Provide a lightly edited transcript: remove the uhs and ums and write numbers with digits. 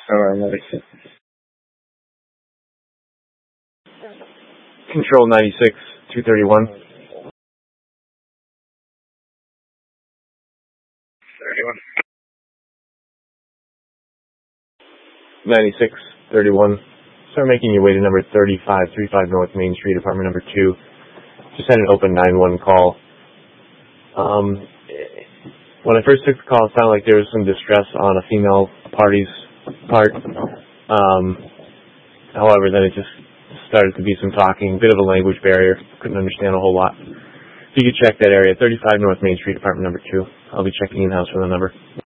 Control 96, 231. 96, 31. Start making your way to number 35 North Main Street, apartment number 2. Just had an open 911 call. When I first took the call, it sounded like there was some distress on a female party's part. However, then it just started to be some talking, bit of a language barrier. Couldn't understand a whole lot. If you could check that area, 35 North Main Street, apartment number 2. I'll be checking in-house for the number.